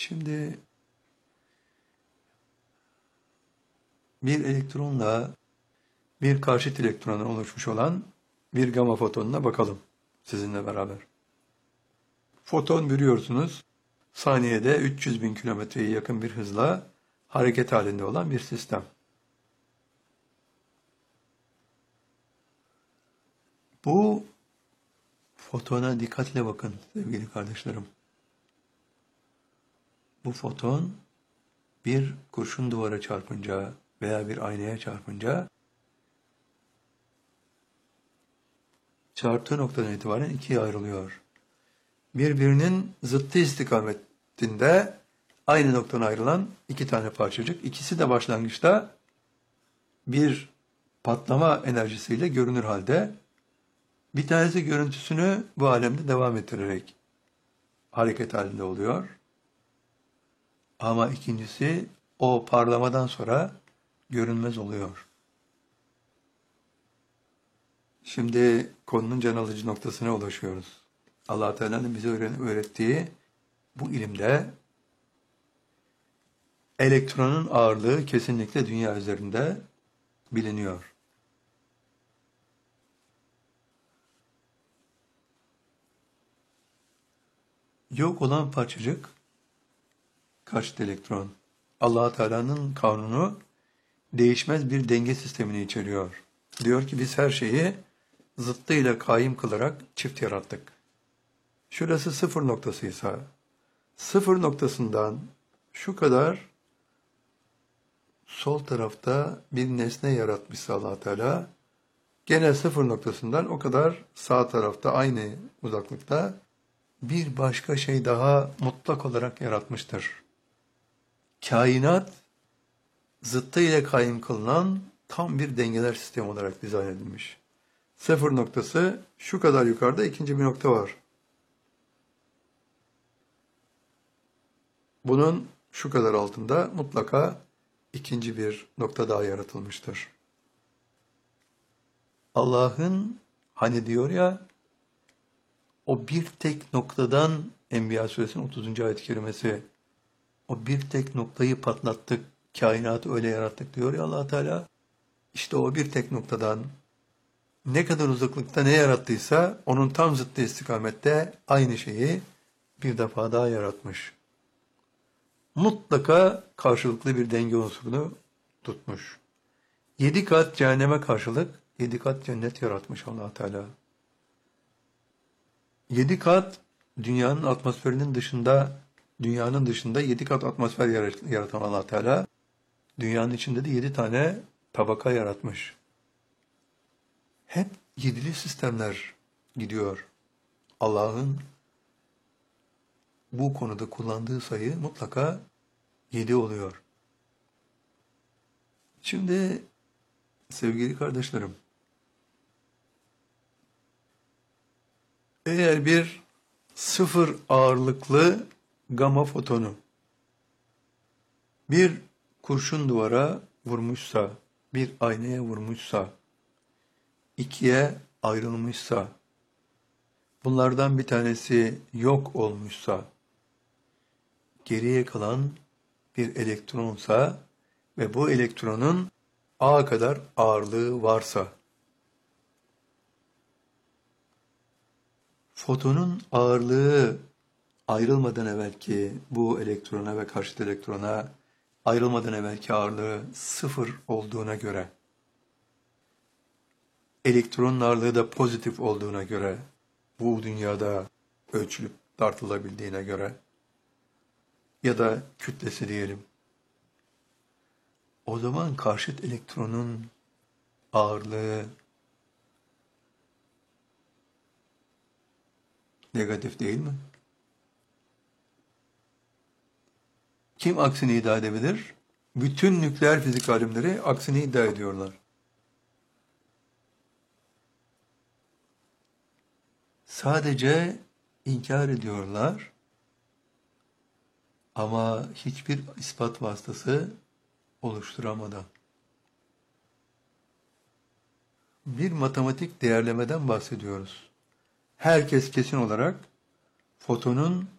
Şimdi bir elektronla bir karşıt elektrondan oluşmuş olan bir gama fotonuna bakalım sizinle beraber. Foton biliyorsunuz saniyede 300 bin kilometreye yakın bir hızla hareket halinde olan bir sistem. Bu fotona dikkatle bakın sevgili kardeşlerim. Bu foton bir kurşun duvara çarpınca veya bir aynaya çarpınca çarptığı noktadan itibaren ikiye ayrılıyor. Birbirinin zıttı istikametinde aynı noktadan ayrılan iki tane parçacık. İkisi de başlangıçta bir patlama enerjisiyle görünür halde. Bir tanesi görüntüsünü bu alemde devam ettirerek hareket halinde oluyor. Ama ikincisi o parlamadan sonra görünmez oluyor. Şimdi konunun can alıcı noktasına ulaşıyoruz. Allah Teala'nın bize öğrettiği bu ilimde elektronun ağırlığı kesinlikle dünya üzerinde biliniyor. Yok olan parçacık karşıt elektron. Allah Teala'nın kanunu değişmez bir denge sistemini içeriyor. Diyor ki biz her şeyi zıttıyla kaim kılarak çift yarattık. Şurası sıfır noktasıysa, sıfır noktasından şu kadar sol tarafta bir nesne yaratmışsa Allah Teala, gene sıfır noktasından o kadar sağ tarafta aynı uzaklıkta bir başka şey daha mutlak olarak yaratmıştır. Kainat zıttıyla kaim kılınan tam bir dengeler sistemi olarak dizayn edilmiş. Sıfır noktası şu kadar yukarıda ikinci bir nokta var. Bunun şu kadar altında mutlaka ikinci bir nokta daha yaratılmıştır. Allah'ın hani diyor ya, o bir tek noktadan Enbiya suresinin 30. ayet-i kerimesi, o bir tek noktayı patlattık, kainatı öyle yarattık diyor ya Allah Teala. İşte o bir tek noktadan ne kadar uzaklıkta ne yarattıysa onun tam zıttı istikamette aynı şeyi bir defa daha yaratmış. Mutlaka karşılıklı bir denge unsurunu tutmuş. 7 kat cehenneme karşılık 7 kat cennet yaratmış Allah Teala. 7 kat dünyanın atmosferinin dışında, dünyanın dışında 7 kat atmosfer yaratan Allah Teala, dünyanın içinde de 7 tane tabaka yaratmış. Hep yedili sistemler gidiyor. Allah'ın bu konuda kullandığı sayı mutlaka 7 oluyor. Şimdi sevgili kardeşlerim, eğer bir sıfır ağırlıklı gama fotonu bir kurşun duvara vurmuşsa, bir aynaya vurmuşsa, ikiye ayrılmışsa, bunlardan bir tanesi yok olmuşsa, geriye kalan bir elektronsa ve bu elektronun A kadar ağırlığı varsa, fotonun ağırlığı ayrılmadan evvelki bu elektrona ve karşıt elektrona ayrılmadan evvelki ağırlığı sıfır olduğuna göre, elektronun ağırlığı da pozitif olduğuna göre, bu dünyada ölçülüp tartılabildiğine göre ya da kütlesi diyelim, o zaman karşıt elektronun ağırlığı negatif değil mi? Kim aksini iddia edebilir? Bütün nükleer fizik alimleri aksini iddia ediyorlar. Sadece inkar ediyorlar ama hiçbir ispat vasıtası oluşturamadan. Bir matematik değerlemeden bahsediyoruz. Herkes kesin olarak fotonun